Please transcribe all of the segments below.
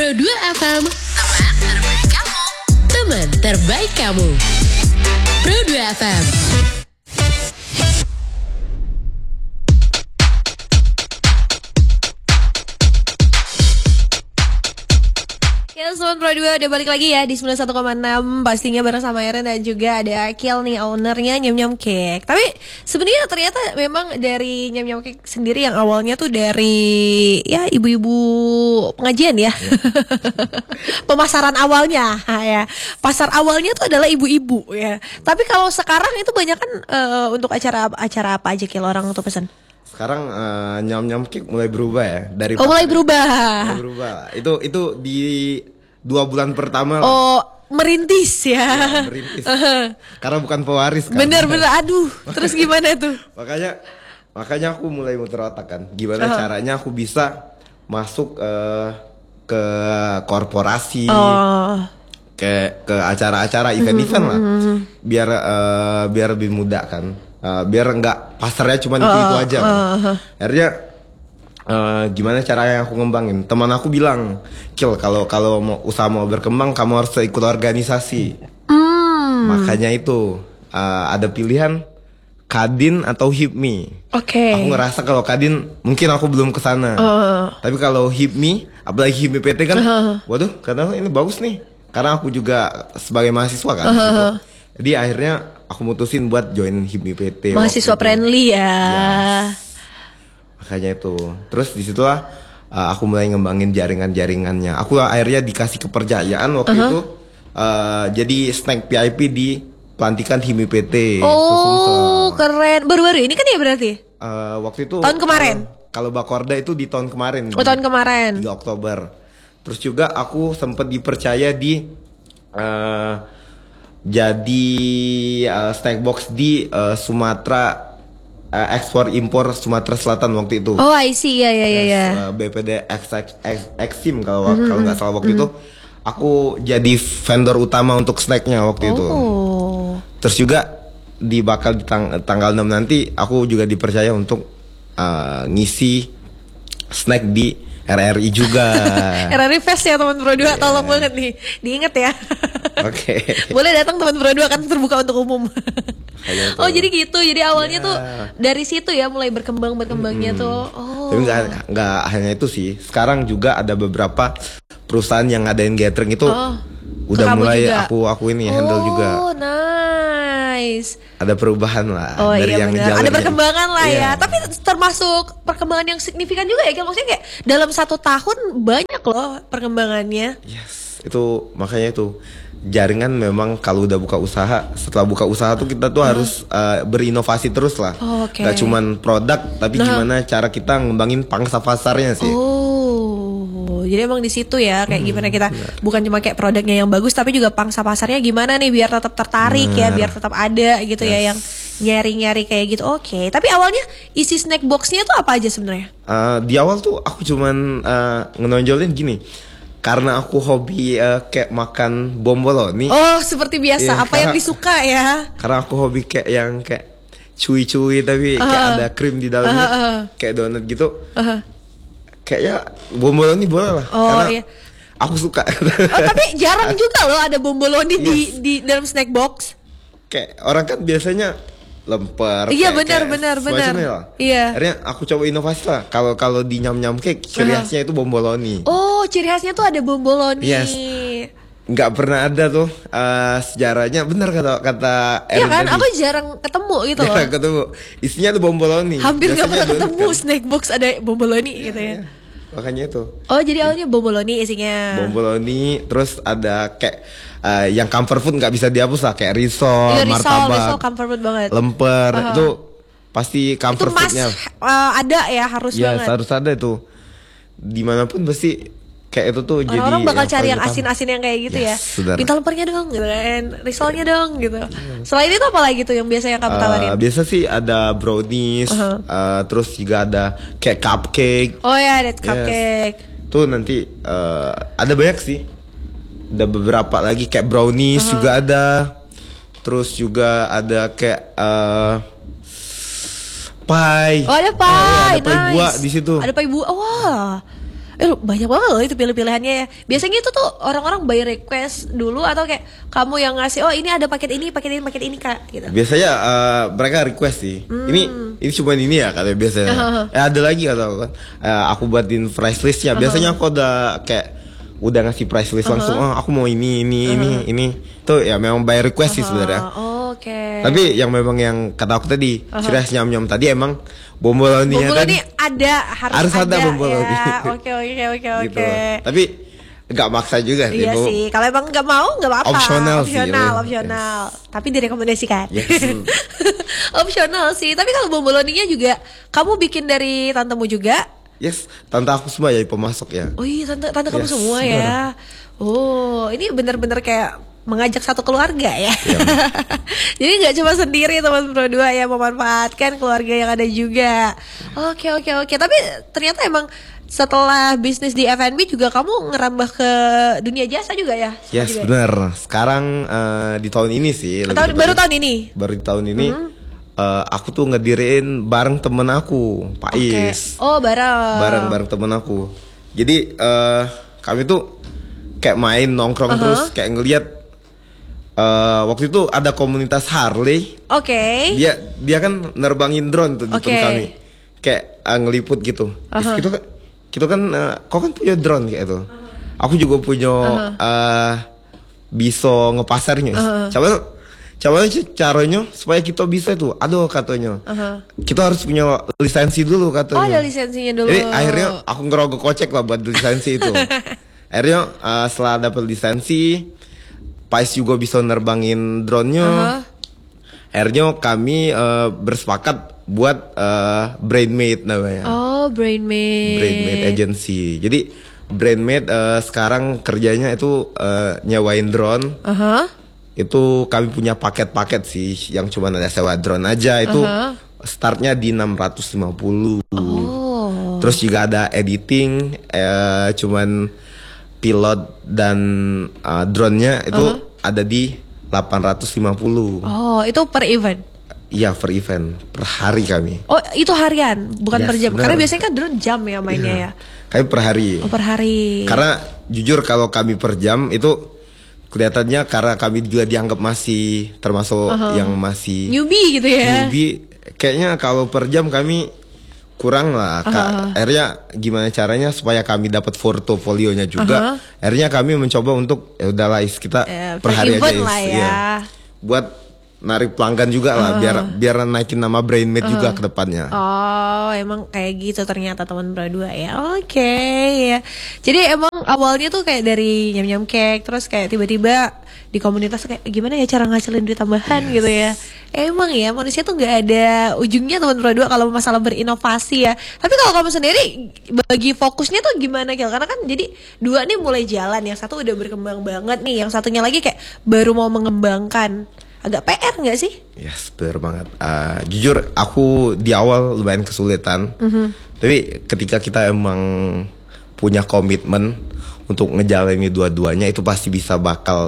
Pro 2 FM, teman terbaik kamu. Teman terbaik kamu. Pro 2 FM. Ya, Sobat Pro 2 udah balik lagi ya di 91,6. Pastinya bareng sama Eren dan juga ada Akil nih, ownernya Nyam Nyam Cake. Tapi sebenarnya ternyata memang dari Nyam Nyam Cake sendiri yang awalnya tuh dari ya ibu-ibu pengajian ya. Pemasaran awalnya ya. Pasar awalnya tuh adalah ibu-ibu ya. Tapi kalau sekarang itu banyak kan untuk acara apa aja Kil orang tuh pesan? Sekarang Nyam Nyam Cake mulai berubah ya dari mulai berubah. Mulai berubah. Itu di 2 bulan pertama lah. Oh, merintis ya. Ya, merintis. Karena bukan pewaris kan. Bener, aduh. Terus gimana tuh? makanya aku mulai muter otak kan. Gimana caranya aku bisa masuk ke korporasi. Ke acara-acara event-event lah. Biar lebih mudah kan. Biar enggak pasarnya cuma itu aja. Akhirnya gimana caranya aku ngembangin? Teman aku bilang, Kil, kalau mau berkembang kamu harus ikut organisasi. Makanya itu ada pilihan Kadin atau HIPMI. Aku ngerasa kalau Kadin mungkin aku belum kesana. Tapi kalau HIPMI, apalagi HIPMI PT kan, waduh, karena ini bagus nih. Karena aku juga sebagai mahasiswa kan. Gitu. Jadi akhirnya aku mutusin buat join HIPMI PT. Mahasiswa friendly ya. Yes. Makanya itu. Terus disitulah aku mulai ngembangin jaringan-jaringannya. Aku akhirnya dikasih kepercayaan waktu itu jadi snack VIP di pelantikan HIPMI PT. Oh, keren. Baru-baru ini kan ya berarti? Waktu itu tahun kemarin. Kalau Bakorda itu di tahun kemarin. Oh, tahun kemarin. 3 Oktober. Terus juga aku sempat dipercaya di jadi snack box di Sumatera, ekspor impor Sumatera Selatan waktu itu. Oh, I see, ya. BPD Exim kalau nggak salah waktu itu. Aku jadi vendor utama untuk snacknya waktu itu. Terus juga bakal di tanggal 6 nanti aku juga dipercaya untuk ngisi snack di RRI juga. RRI Fest ya teman Pro 2, tolong banget nih, diingat ya. Oke. Boleh datang teman Pro 2, kan terbuka untuk umum. Oh, jadi gitu. Jadi awalnya tuh dari situ ya mulai berkembangnya tuh. Tapi nggak hanya itu sih. Sekarang juga ada beberapa perusahaan yang ngadain gathering itu udah mulai juga. aku ini handle juga. Oh, nice. Ada perubahan lah dari yang bener. Ada perkembangan lah ya. Tapi termasuk perkembangan yang signifikan juga ya. Maksudnya kayak dalam 1 tahun banyak loh perkembangannya. Yes, itu makanya itu. Jaringan memang kalau udah buka usaha, setelah buka usaha tuh kita tuh harus berinovasi terus lah. Gak cuman produk, tapi gimana cara kita ngembangin pangsa pasarnya sih. Jadi emang di situ ya kayak gimana kita bukan cuma kayak produknya yang bagus, tapi juga pangsa pasarnya gimana nih biar tetap tertarik ya, biar tetap ada gitu ya yang nyari-nyari kayak gitu. Tapi awalnya isi snack boxnya tuh apa aja sebenarnya? Di awal tuh aku cuman ngenonjolin gini. Karena aku hobi kayak makan bomboloni. Oh, seperti biasa. Apa yang disuka ya? Karena aku hobi kayak yang kayak cuy-cuy tapi kayak ada krim di dalamnya, kayak donat gitu. Kayaknya bomboloni boleh lah. Karena aku suka. Tapi jarang juga loh ada bomboloni di dalam snack box. Kayak orang kan biasanya lemper. Iya, benar. Iya. Akhirnya aku coba inovasi lah. Kalau di Nyam Nyam Cake ciri khasnya itu bomboloni. Oh, ciri khasnya tuh ada bomboloni. Yes. Nggak pernah ada tuh sejarahnya. Benar kata Erin. Iya kan, tadi. aku jarang ketemu gitu loh. Jarang ketemu. Isinya tuh bomboloni. Hampir nggak pernah ketemu snack box ada bomboloni gitu ya. Makanya itu. Oh, jadi awalnya bomboloni isinya. Bomboloni, terus ada kayak yang comfort food nggak bisa dihapus lah, kayak risol, martabak, risol comfort food banget. Lemper, itu pasti comfort foodnya. Ada ya, harus banget. Harus ada itu. Dimanapun pasti kayak itu tuh. Orang jadi bakal cari yang asin-asin yang kayak gitu ya. Saudara. Minta lempernya dong, gitu kan. Risolnya dong, gitu. Selain itu apa lagi tuh yang biasanya kamu tawarin? Biasa sih ada brownies, terus juga ada kayak cupcake. Oh ya, ada cupcake. Tuh nanti ada banyak sih. Ada beberapa lagi kayak brownies juga ada. Terus juga ada kayak pie. Oh, ada pie. Ada pie buah di situ. Ada pie buah. Wah. Banyak banget loh itu pilih-pilihannya ya. Biasanya itu tuh orang-orang by request dulu atau kayak kamu yang ngasih, oh ini ada paket ini Kak gitu. Biasanya mereka request sih. Ini cuma ini ya katanya biasanya. Ada lagi atau kan aku buatin price listnya. Biasanya aku udah kayak udah ngasih price list langsung. Oh aku mau ini. Tuh ya memang by request sih sebenarnya. Oke. Tapi yang memang yang kata aku tadi, Ciraos Nyam-Nyam tadi emang bomboloninya Bomboloni kan harus ada bomboloni. Ya. Oke. Gitu. Tapi nggak maksa juga sih. Iya sih, kalau emang nggak mau nggak apa-apa. Opsional. Yes. Tapi direkomendasikan. Yes. Opsional sih. Tapi kalau bomboloninya juga kamu bikin dari tantemu juga? Yes, tante aku semua jadi pemasok ya. Oh iya, tante kamu semua ya. Oh, ini benar-benar kayak mengajak satu keluarga ya. Jadi nggak cuma sendiri teman Pro 2 ya, memanfaatkan keluarga yang ada juga. Oke. Tapi ternyata emang setelah bisnis di F&B juga kamu ngerambah ke dunia jasa juga ya? Yes, benar. Sekarang di tahun ini sih. Baru tahun ini? Baru di tahun ini. Aku tuh ngedirin bareng temen aku, Pak Is. Oh, bareng temen aku. Jadi kami tuh kayak main nongkrong terus kayak ngelihat waktu itu ada komunitas Harley. Oke. Dia kan nerbangin drone tuh di tempat kami. Kayak ngeliput gitu. Kita kan kau kan punya drone kayak itu. Aku juga punya bisa ngepasarnya. Coba caranya supaya kita bisa itu. Aduh katanya. Kita harus punya lisensi dulu katanya. Oh, ada lisensinya dulu. Jadi akhirnya aku ngerogoh kocek lah buat lisensi itu. Akhirnya setelah dapat lisensi, Pais juga bisa nerbangin drone-nya. Akhirnya kami bersepakat buat Brainmate namanya. Oh, Brainmate Agency. Jadi Brainmate sekarang kerjanya itu nyewain drone. Itu kami punya paket-paket sih yang cuma ada sewa drone aja itu startnya di 650. Terus juga ada editing, cuman pilot dan drone-nya itu ada di 850. Oh, itu per event? Iya, per event, per hari kami. Oh, itu harian, bukan per jam. Bener. Karena biasanya kan drone jam ya mainnya ya. Kami per hari. Oh, per hari. Karena jujur kalau kami per jam itu kelihatannya karena kami juga dianggap masih termasuk yang masih newbie gitu ya. Newbie, kayaknya kalau per jam kami kurang lah. Akhirnya gimana caranya supaya kami dapat portofolionya juga. Akhirnya kami mencoba untuk ya udahlah kita per hari aja lah ya. Ya. Buat narik pelanggan juga lah biar naikin nama Brainmate juga ke depannya. Oh, emang kayak gitu ternyata teman Pro 2 ya. Oke, ya. Jadi emang awalnya tuh kayak dari nyam-nyam cake, terus kayak tiba-tiba di komunitas kayak gimana ya cara ngasilin duit tambahan gitu ya. Emang ya manusia tuh nggak ada ujungnya teman Pro 2 kalau masalah berinovasi ya. Tapi kalau kamu sendiri bagi fokusnya tuh gimana Kil? Karena kan jadi dua nih mulai jalan, yang satu udah berkembang banget nih, yang satunya lagi kayak baru mau mengembangkan. Agak PR nggak sih? Yes, benar banget. Jujur aku di awal lumayan kesulitan. Tapi ketika kita emang punya komitmen untuk ngejalanin dua-duanya, itu pasti bisa bakal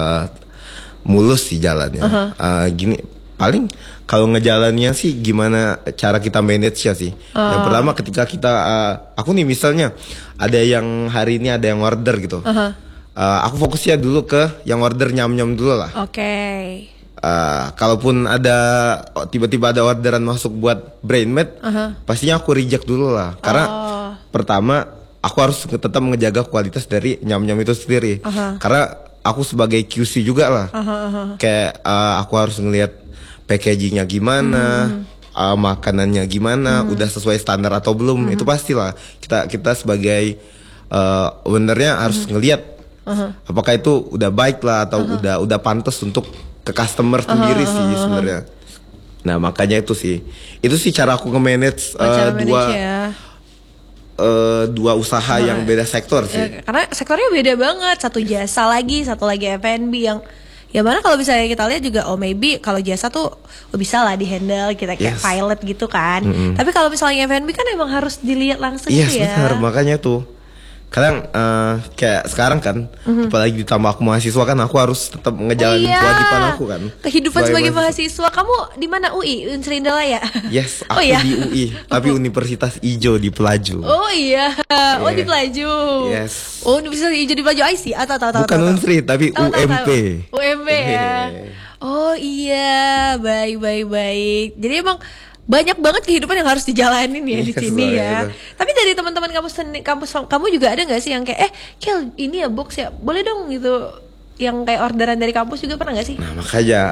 mulus sih jalannya. Gini, paling kalau ngejalannya sih gimana cara kita manage-nya sih. Yang pertama ketika kita aku nih misalnya ada yang hari ini ada yang order gitu. Aku fokusnya dulu ke yang order nyam-nyam dulu lah. Oke. Kalaupun ada tiba-tiba ada orderan masuk buat Brainmate, pastinya aku reject dulu lah. Karena pertama aku harus tetap menjaga kualitas dari nyam-nyam itu sendiri. Karena aku sebagai QC juga lah. Kayak aku harus ngelihat packagingnya gimana, makanannya gimana, udah sesuai standar atau belum. Itu pastilah kita sebagai ownernya harus ngelihat apakah itu udah baik lah atau udah pantas untuk ke customer sendiri sih sebenarnya. Nah makanya itu sih cara aku nge-manage dua usaha yang beda sektor sih. Karena sektornya beda banget, satu jasa lagi, satu lagi F&B yang ya mana kalau misalnya kita lihat juga maybe kalau jasa tuh bisa lah di handle kita kayak pilot gitu kan. Tapi kalau misalnya F&B kan emang harus dilihat langsung ya. Benar, makanya tuh kadang kayak sekarang kan, apalagi ditambah aku mahasiswa kan, aku harus tetap ngejalanin kewajiban aku kan. Kehidupan sebagai mahasiswa. Kamu di mana? UI, Unsri Indonesia? Yes, aku di UI, tapi Universitas Ijo di Pelaju. Oh iya, oh di Pelaju. Yes. Oh Universitas Ijo di Pelaju, IC. Tahu. Bukan Unsri, tapi UMP. UMP ya. Oh iya, baik. Jadi emang banyak banget kehidupan yang harus dijalanin ya di sini ya. Tapi dari teman-teman kampus kamu juga ada nggak sih yang kayak Kel ini ya box ya, boleh dong gitu, yang kayak orderan dari kampus juga pernah nggak sih? Nah makanya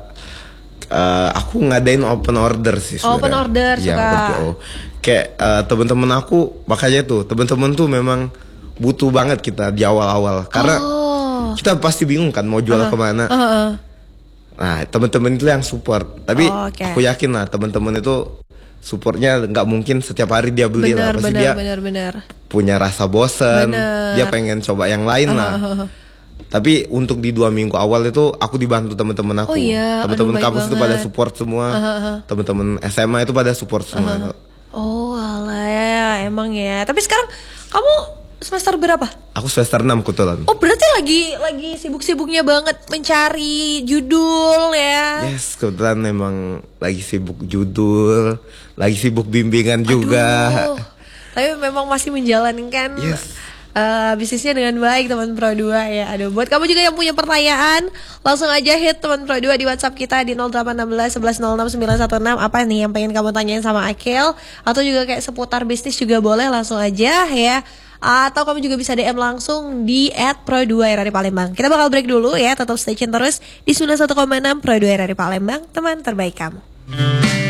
aku ngadain open order sih sebenarnya. Open order suka. Kayak teman-teman aku, makanya tuh teman-teman tuh memang butuh banget kita di awal-awal karena kita pasti bingung kan mau jual kemana. Nah teman-teman itu yang support, tapi aku yakin lah teman-teman itu supportnya nggak mungkin setiap hari dia beli lah, pasti dia punya rasa bosen, dia pengen coba yang lain lah. Tapi untuk di 2 minggu awal itu aku dibantu teman-teman aku, teman-teman kampus itu pada support semua, teman-teman SMA itu pada support semua. Oh alah ya, emang ya. Tapi sekarang kamu semester berapa? Aku semester 6 kebetulan. Oh berarti lagi sibuk-sibuknya banget mencari judul ya? Yes, kebetulan memang lagi sibuk judul, lagi sibuk bimbingan juga. Tapi memang masih menjalankan bisnisnya dengan baik teman Pro 2 ya. Aduh, buat kamu juga yang punya pertanyaan, langsung aja hit teman Pro 2 di WhatsApp kita di 0816 11 06 916. Apa nih yang pengen kamu tanyain sama Akhil, atau juga kayak seputar bisnis juga boleh, langsung aja ya. Atau kamu juga bisa DM langsung di @pro2 RRI Palembang. Kita bakal break dulu ya, tetap stay tune terus di 91,6 Pro 2 RRI Palembang, teman terbaik kamu.